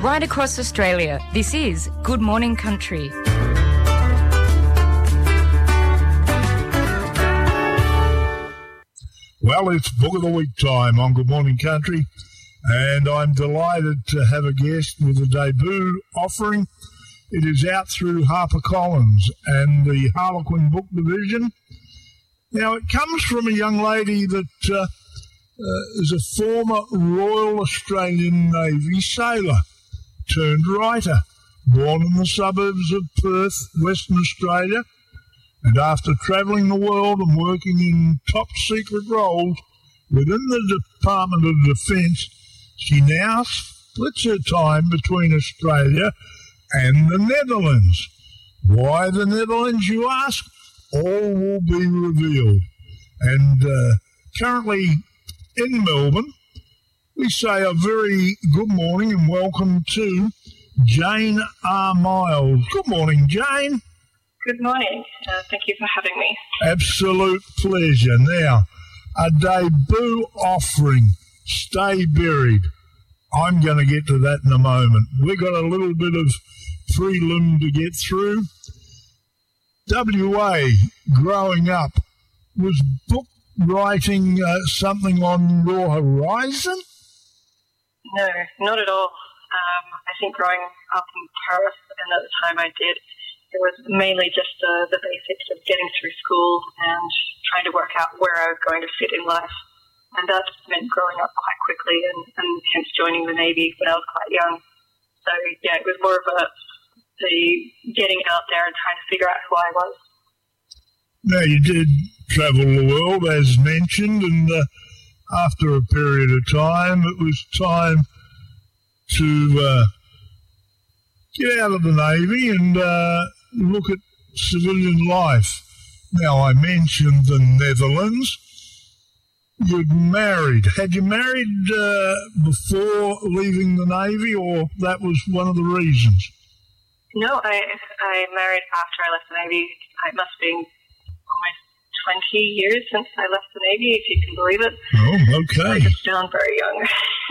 Right across Australia, this is Good Morning Country. Well, it's Book of the Week time on Good Morning Country, and I'm delighted to have a guest with a debut offering. It is out through HarperCollins and the Harlequin Book Division. Now, it comes from a young lady that is a former Royal Australian Navy sailor turned writer, born in the suburbs of Perth, Western Australia. And after travelling the world and working in top-secret roles within the Department of Defence, she now splits her time between Australia and the Netherlands. Why the Netherlands, you ask? All will be revealed. And currently in Melbourne, we say a very good morning and welcome to Jane R. Miles. Good morning, Jane. Good morning. Thank you for having me. Absolute pleasure. Now, a debut offering, Stay Buried. I'm going to get to that in a moment. We've got a little bit of prelim to get through. WA, growing up, was book writing something on your horizon? No, not at all. I think growing up in Paris, and at the time I did, it was mainly just the basics of getting through school and trying to work out where I was going to fit in life. And that meant growing up quite quickly and hence joining the Navy when I was quite young. So, yeah, it was more of the getting out there and trying to figure out who I was. Now, you did travel the world, as mentioned, and after a period of time, it was time to get out of the Navy and look at civilian life. Now, I mentioned the Netherlands. You'd married. Had you married before leaving the Navy, or that was one of the reasons? No, I married after I left the Navy. It must have been almost 20 years since I left the Navy, if you can believe it. Oh, okay. I just sound very young.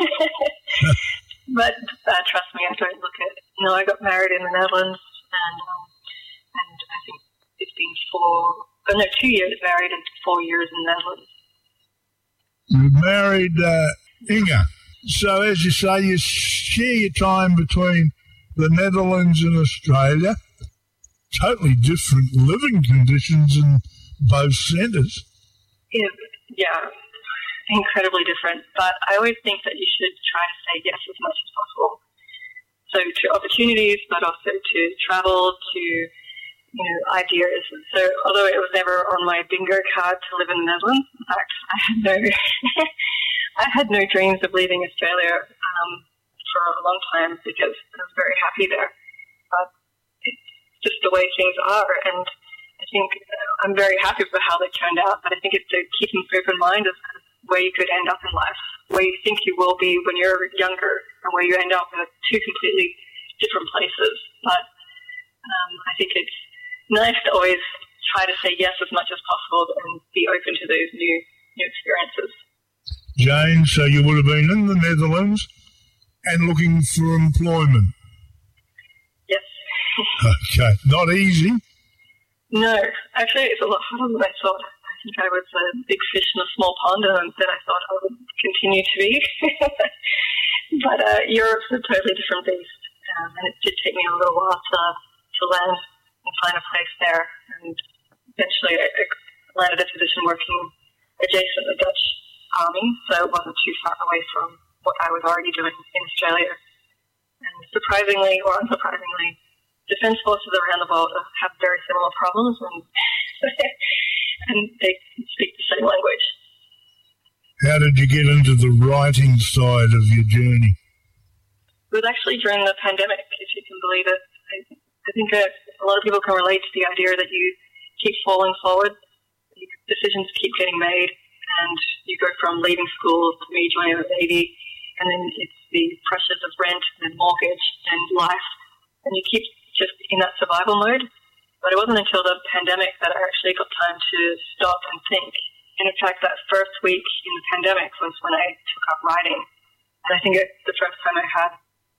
But trust me, I don't look it. No, I got married in the Netherlands, and I think it's been 2 years married and 4 years in the Netherlands. You married Inga. So, as you say, you share your time between the Netherlands and Australia. Totally different living conditions in both centres. Yeah, incredibly different. But I always think that you should try to say yes as much as possible. So to opportunities, but also to travel, to ideas. So although it was never on my bingo card to live in the Netherlands, in fact, I had no dreams of leaving Australia for a long time because I was very happy there. But it's just the way things are, and I think I'm very happy with how they turned out. But I think it's to keep an open mind of where you could end up in life, where you think you will be when you're younger, and where you end up in two completely different places. But I think it's nice to always try to say yes as much as possible and be open to those new experiences. Jane, so you would have been in the Netherlands and looking for employment? Yes. Okay, not easy. No, actually it's a lot harder than I thought. I think I was a big fish in a small pond, and then I thought I would continue to be. But Europe's a totally different beast, and it did take me a little while to land and find a place there. And eventually I landed a position working adjacent to the Dutch Army, so it wasn't too far away from what I was already doing in Australia. And surprisingly or unsurprisingly, defence forces around the world have very similar problems, and they speak the same language. How did you get into the writing side of your journey? It was actually during the pandemic, if you can believe it. I think a lot of people can relate to the idea that you keep falling forward, decisions keep getting made, and you go from leaving school to me joining the Navy, and then it's the pressures of rent and mortgage and life, and you keep just in that survival mode. But it wasn't until the pandemic that I actually got time to stop and think. And in fact, that first week in the pandemic was when I took up writing. And I think it's the first time I had a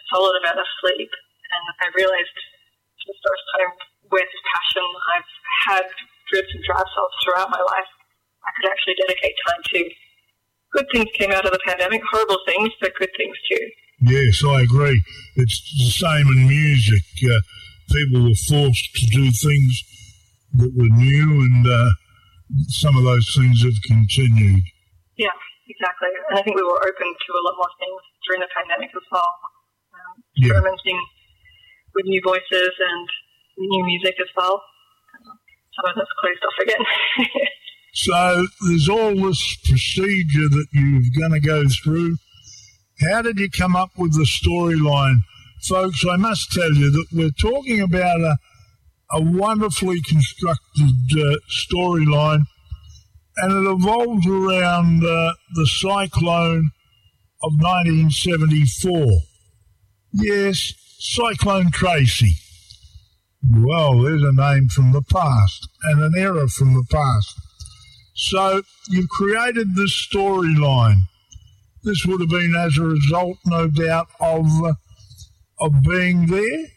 solid amount of sleep, and I realised for the first time with passion I've had dribs and drabs of throughout my life, I could actually dedicate time to. Good things came out of the pandemic, horrible things, but good things too. Yes, I agree. It's the same in music. People were forced to do things that were new, and some of those things have continued. Yeah, exactly. And I think we were open to a lot more things during the pandemic as well. Experimenting with new voices and new music as well. Some of that's closed off again. So there's all this procedure that you're going to go through. How did you come up with the storyline? Folks, I must tell you that we're talking about a wonderfully constructed storyline, and it evolves around the cyclone of 1974. Yes, Cyclone Tracy. Well, there's a name from the past and an era from the past. So you've created this storyline. This would have been as a result, no doubt, of being there.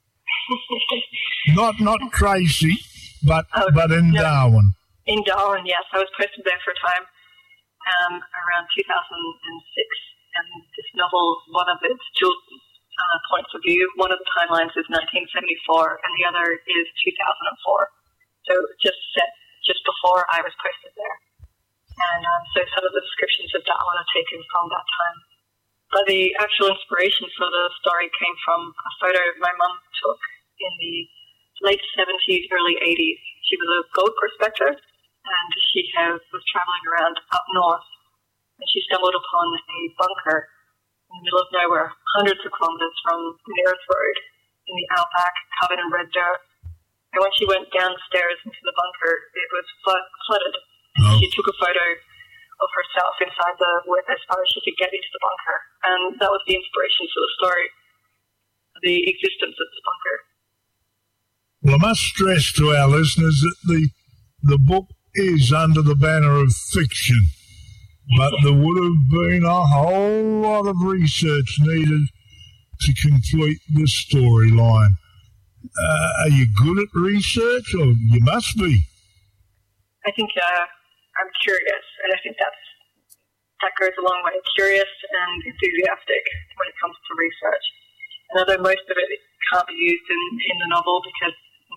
Not Tracy, but in Darwin. In Darwin, yes. I was posted there for a time around 2006, and this novel, one of its dual points of view, one of the timelines is 1974, and the other is 2004. So just set just before I was posted there. And so some of the descriptions of Darwin are taken from that time. But the actual inspiration for the story came from a photo my mum took in the late 70s, early 80s. She was a gold prospector, and she was traveling around up north, and she stumbled upon a bunker in the middle of nowhere, hundreds of kilometres from the nearest road, in the outback, covered in red dirt. And when she went downstairs into the bunker, it was flooded. And she took a photo of herself inside as far as she could get into the bunker. And that was the inspiration for the story, the existence of this bunker. Well, I must stress to our listeners that the book is under the banner of fiction, but there would have been a whole lot of research needed to complete this storyline. Are you good at research, or you must be? I think I'm curious, and I think that goes a long way. Curious and enthusiastic when it comes to research. And although most of it can't be used in the novel because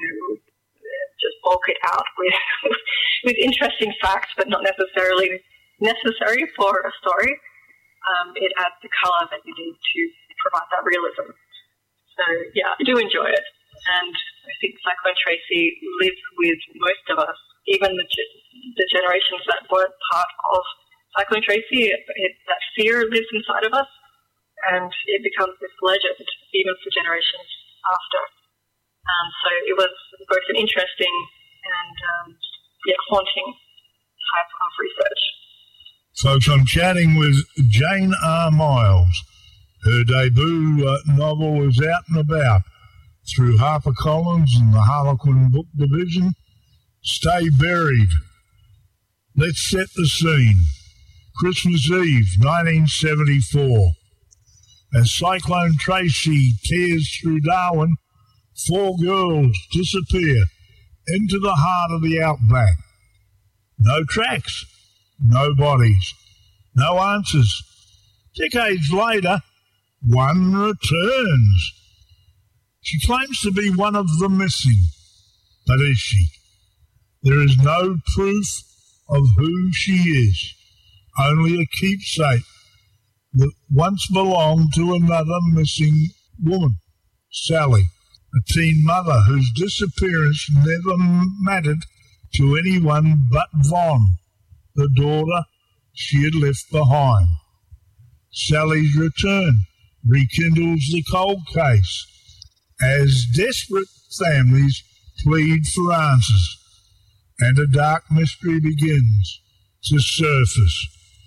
just bulk it out with interesting facts, but not necessarily necessary for a story, it adds the colour that you need to provide that realism. So yeah, I do enjoy it. And I think Cyclone Tracy lives with most of us, even the generations that weren't part of Cyclone Tracy. That fear lives inside of us, and it becomes this legend even for generations after. So it was both an interesting and haunting type of research. Folks, I'm chatting with Jane R. Miles. Her debut novel is out and about through HarperCollins and the Harlequin Book Division. Stay Buried. Let's set the scene. Christmas Eve, 1974. As Cyclone Tracy tears through Darwin, 4 girls disappear into the heart of the outback. No tracks, no bodies, no answers. Decades later, one returns. She claims to be one of the missing, but is she? There is no proof of who she is, only a keepsake that once belonged to another missing woman, Sally, a teen mother whose disappearance never mattered to anyone but Von, the daughter she had left behind. Sally's return rekindles the cold case as desperate families plead for answers, and a dark mystery begins to surface.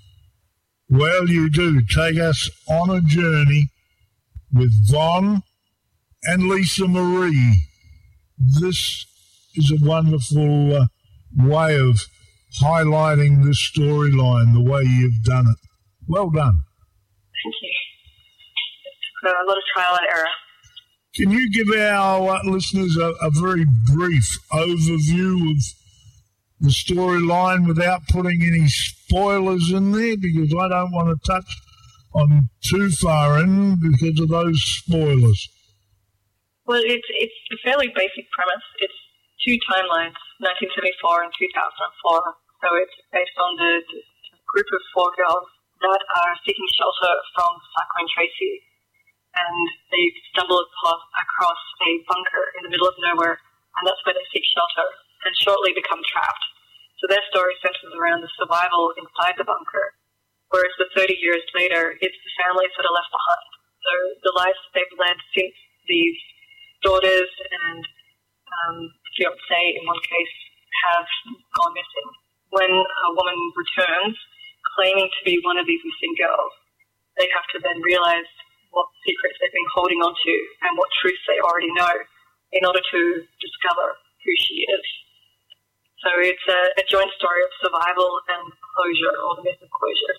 Well, you do take us on a journey with Von and Lisa Marie. This is a wonderful way of highlighting this storyline, the way you've done it. Well done. Thank you. It took So a lot of trial and error. Can you give our listeners a very brief overview of the storyline without putting any spoilers in there? Because I don't want to touch on too far in because of those spoilers. Well, it's a fairly basic premise. It's two timelines, 1974 and 2004. So it's based on the group of 4 girls that are seeking shelter from Cyclone Tracy. And they stumble across a bunker in the middle of nowhere, and that's where they seek shelter and shortly become trapped. So their story centers around the survival inside the bunker, whereas the 30 years later, it's the families that are left behind. So the lives they've led since these daughters and fiancé, in one case, have gone missing. When a woman returns, claiming to be one of these missing girls, they have to then realize what secrets they've been holding on to and what truths they already know in order to discover who she is. So it's a joint story of survival and closure, or the myth of closure.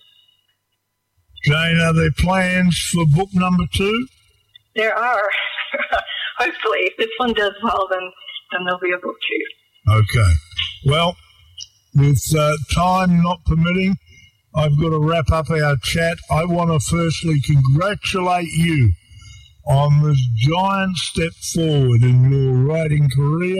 Jane, are there plans for book number 2? There are. Hopefully. If this one does well, then there'll be a book 2. Okay. Well, with time not permitting, I've got to wrap up our chat. I want to firstly congratulate you on this giant step forward in your writing career.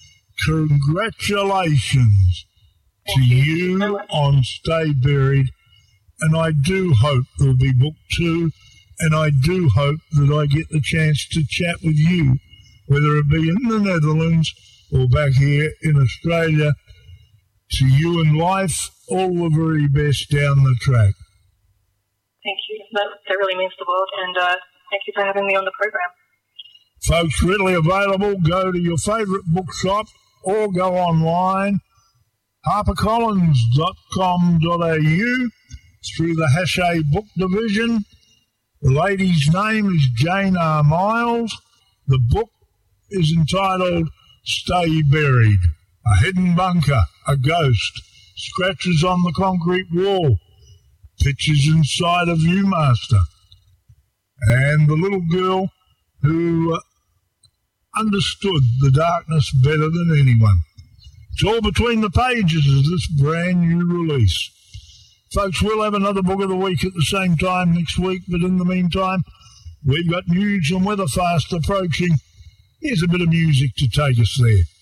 Congratulations to you on Stay Buried. And I do hope there'll be book 2. And I do hope that I get the chance to chat with you, whether it be in the Netherlands or back here in Australia. To you in life, all the very best down the track. Thank you. That really means the world, and thank you for having me on the program. Folks, readily available. Go to your favourite bookshop or go online, harpercollins.com.au, through the Hachette Book Division. The lady's name is Jane R. Miles. The book is entitled Stay Buried. A hidden bunker, a ghost, scratches on the concrete wall, pictures inside a Viewmaster, and the little girl who understood the darkness better than anyone. It's all between the pages of this brand new release. Folks, we'll have another Book of the Week at the same time next week, but in the meantime, we've got news and weather fast approaching. Here's a bit of music to take us there.